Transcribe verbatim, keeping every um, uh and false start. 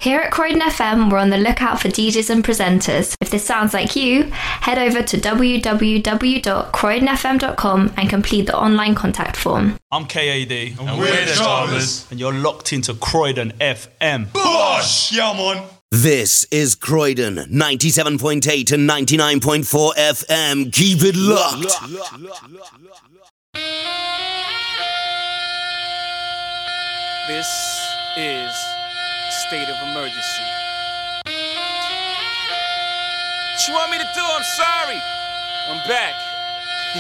Here at Croydon F M, we're on the lookout for D Js and presenters. If this sounds like you, head over to w w w dot croydon f m dot com and complete the online contact form. I'm K A D. And, and we're the Chavez. And you're locked into Croydon F M. Bosh! Yeah, man. This is Croydon, ninety-seven point eight and ninety-nine point four F M. Keep it locked. This is state of emergency. What you want me to do? I'm sorry. I'm back.